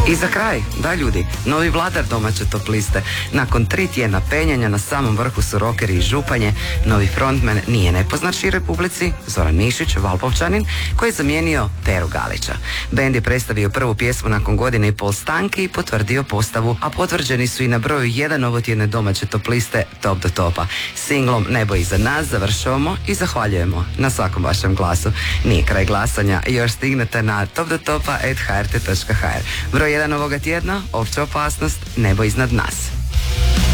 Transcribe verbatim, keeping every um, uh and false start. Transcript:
I za kraj, da ljudi, novi vladar domaće top liste. Nakon tri tjedna penjanja na samom vrhu su rokeri i Županje, novi frontman nije nepoznat široj publici, Zoran Mišić, Valpovčanin, koji je zamijenio Peru Galića. Bend je predstavio prvu pjesmu nakon godine i pol stanki i potvrdio postavu, a potvrđeni su i na broju jedan ovotjedne domaće top liste Top do topa. Singlom Nebo iza nas završavamo i zahvaljujemo na svakom vašem glasu. Nije kraj glasanja, još stignete na top do topa at h r t dot h r. Broj jedan ovoga tjedna, Opća opasnost, Nebo iznad nas.